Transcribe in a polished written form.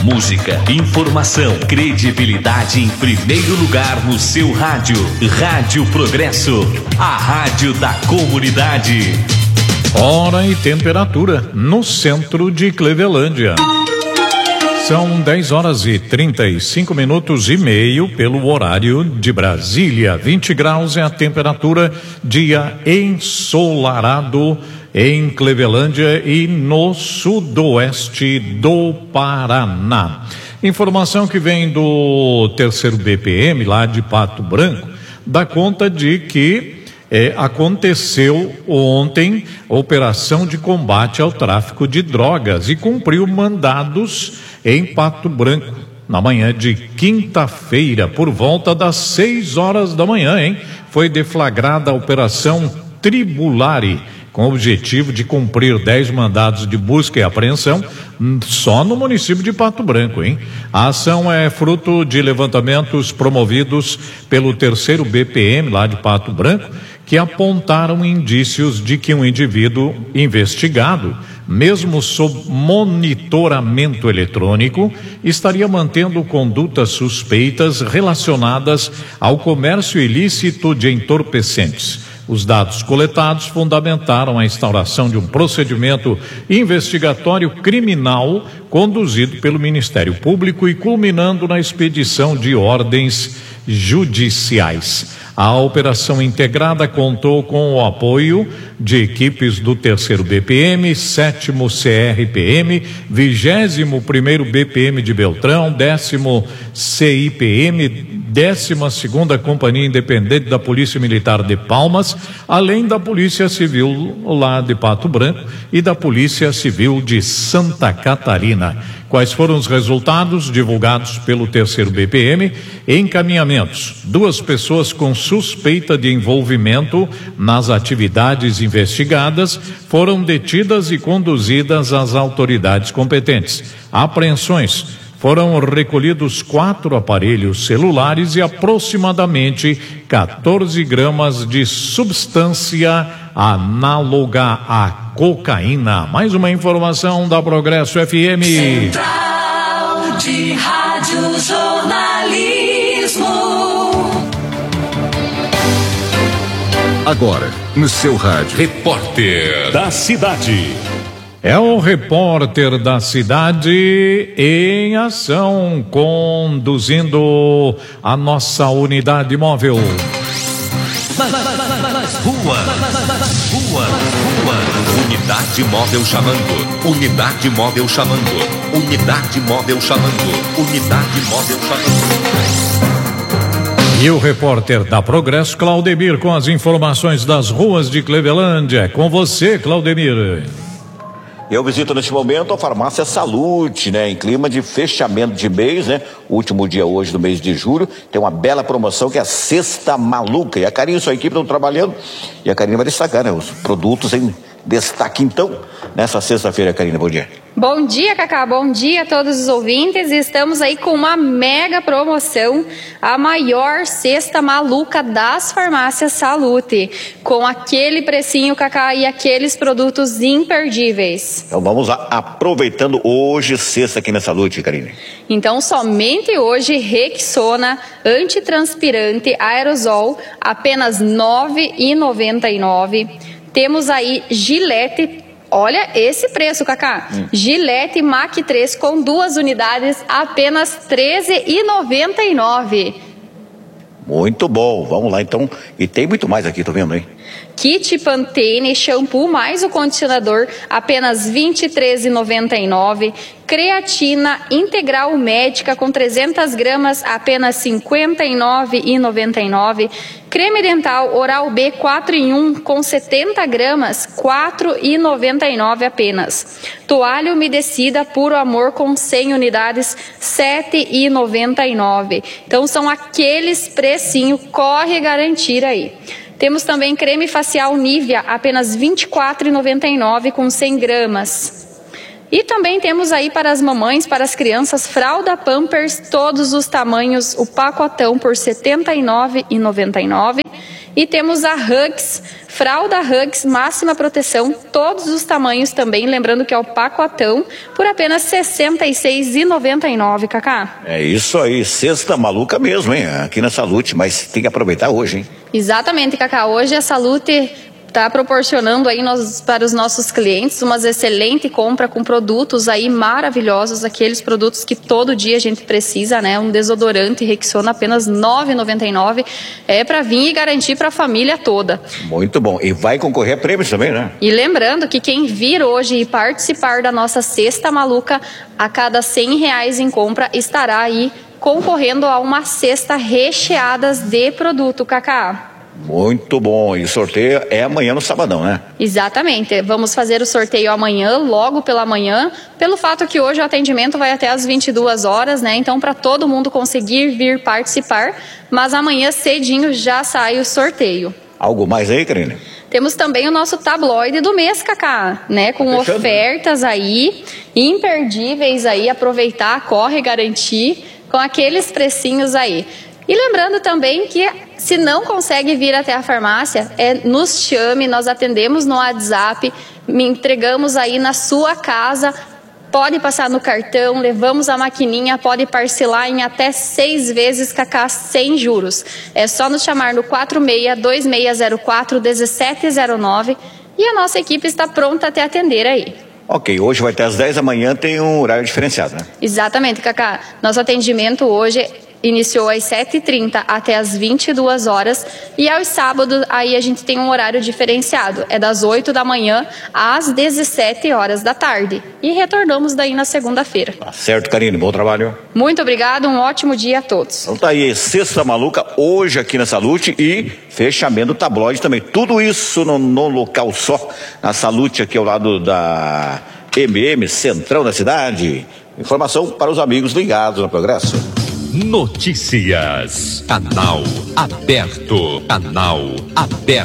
Música, informação, credibilidade em primeiro lugar no seu rádio. Rádio Progresso, a rádio da comunidade. Hora e temperatura no centro de Clevelândia. São 10 horas e 35 minutos e meio pelo horário de Brasília. 20 graus é a temperatura, dia ensolarado em Clevelândia e no sudoeste do Paraná. Informação que vem do terceiro BPM, lá de Pato Branco, dá conta de que aconteceu ontem a operação de combate ao tráfico de drogas e cumpriu mandados em Pato Branco na manhã de quinta-feira, por volta das 6 horas da manhã, foi deflagrada a operação Tribulari, com o objetivo de cumprir 10 mandados de busca e apreensão só no município de Pato Branco, A ação é fruto de levantamentos promovidos pelo terceiro BPM lá de Pato Branco, que apontaram indícios de que um indivíduo investigado, mesmo sob monitoramento eletrônico, estaria mantendo condutas suspeitas relacionadas ao comércio ilícito de entorpecentes. Os dados coletados fundamentaram a instauração de um procedimento investigatório criminal conduzido pelo Ministério Público e culminando na expedição de ordens judiciais. A operação integrada contou com o apoio de equipes do terceiro BPM, 7º CRPM, 21º BPM de Beltrão, 10º CIPM, 12ª Companhia Independente da Polícia Militar de Palmas, além da Polícia Civil lá de Pato Branco e da Polícia Civil de Santa Catarina. Quais foram os resultados divulgados pelo terceiro BPM? Encaminhamentos: 2 pessoas com suspeita de envolvimento nas atividades investigadas foram detidas e conduzidas às autoridades competentes. Apreensões: foram recolhidos 4 aparelhos celulares e aproximadamente 14 gramas de substância análoga à cocaína. Mais uma informação da Progresso FM. Central de Rádio Jornalismo. Agora, no seu rádio. Repórter da cidade. É o repórter da cidade em ação, conduzindo a nossa unidade móvel. Rua. Unidade móvel chamando. Unidade móvel chamando. Unidade móvel chamando. Unidade móvel chamando. E o repórter da Progresso, Claudemir, com as informações das ruas de Clevelândia. Com você, Claudemir. Eu visito neste momento a farmácia Salute, em clima de fechamento de mês, último dia hoje do mês de julho, tem uma bela promoção que é a Sexta Maluca, e a Karine e sua equipe estão trabalhando, e a Karine vai destacar, os produtos em destaque então, nessa sexta-feira. Karine, bom dia. Bom dia, Cacá, bom dia a todos os ouvintes. Estamos aí com uma mega promoção, a maior cesta maluca das farmácias Salute, com aquele precinho, Cacá, e aqueles produtos imperdíveis. Então vamos lá, aproveitando hoje sexta aqui na Salute, Karine. Então somente hoje, Rexona, antitranspirante, aerosol, apenas R$ 9,99. Temos aí Gillette. Olha esse preço, Cacá. Gillette Mach 3 com 2 unidades, apenas R$ 13,99. Muito bom, vamos lá então. E tem muito mais aqui, tô vendo, Kit Pantene, shampoo mais o condicionador, apenas R$ 23,99. Creatina integral médica com 300 gramas, apenas R$ 59,99. Creme dental Oral B 4 em 1 com 70 gramas, R$ 4,99 apenas. Toalha umedecida Puro Amor com 100 unidades, R$ 7,99. Então são aqueles precinho, corre garantir aí. Temos também creme facial Nivea, apenas R$ 24,99 com 100 gramas. E também temos aí para as mamães, para as crianças, fralda Pampers, todos os tamanhos, o pacotão por R$ 79,99. E temos a Hugs, fralda Hugs, máxima proteção, todos os tamanhos também, lembrando que é o pacotão, por apenas R$ 66,99, Cacá. É isso aí, cesta maluca mesmo, hein? Aqui na Salute, mas tem que aproveitar hoje, hein? Exatamente, Cacá. Hoje a Salute está proporcionando aí para os nossos clientes uma excelente compra com produtos aí maravilhosos, aqueles produtos que todo dia a gente precisa, né? Um desodorante Rexona apenas R$ 9,99, é para vir e garantir para a família toda. Muito bom, e vai concorrer a prêmios também, né? E lembrando que quem vir hoje e participar da nossa cesta maluca, a cada R$100 em compra estará aí concorrendo a uma cesta recheada de produto, Cacá. Muito bom, e o sorteio é amanhã no sabadão, né? Exatamente, vamos fazer o sorteio amanhã, logo pela manhã, pelo fato que hoje o atendimento vai até às 22 horas, né? Então, para todo mundo conseguir vir participar, mas amanhã cedinho já sai o sorteio. Algo mais aí, Karine? Temos também o nosso tabloide do mês, Cacá, né? Com ofertas aí, imperdíveis aí, aproveitar, corre garantir, com aqueles precinhos aí. E lembrando também que se não consegue vir até a farmácia, nos chame, nós atendemos no WhatsApp, me entregamos aí na sua casa, pode passar no cartão, levamos a maquininha, pode parcelar em até 6 vezes, Cacá, sem juros. É só nos chamar no 46-2604-1709 e a nossa equipe está pronta a te atender aí. Ok, hoje vai até às 10 da manhã, tem um horário diferenciado, né? Exatamente, Cacá. Nosso atendimento hoje iniciou às 7h30 até às 22 horas e aos sábados aí a gente tem um horário diferenciado, é das 8 da manhã às 17 horas da tarde e retornamos daí na segunda-feira. Tá certo, Karine, bom trabalho. Muito obrigado, um ótimo dia a todos. Então tá aí, Sexta Maluca, hoje aqui na Salute e fechamento do tabloide também, tudo isso no local só, na Salute aqui ao lado da MM, centrão da cidade. Informação para os amigos ligados no Progresso. Notícias. Canal aberto. Canal aberto.